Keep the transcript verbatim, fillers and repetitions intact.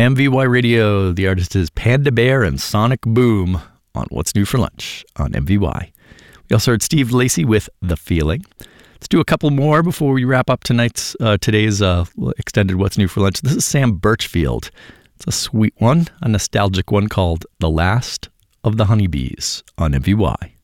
M V Y Radio. The artist is Panda Bear and Sonic Boom on What's New for Lunch on M V Y. We also heard Steve Lacy with The Feeling. Let's do a couple more before we wrap up tonight's uh, today's uh, extended What's New for Lunch. This is Sam Birchfield. It's a sweet one, a nostalgic one called The Last of the Honeybees on M V Y.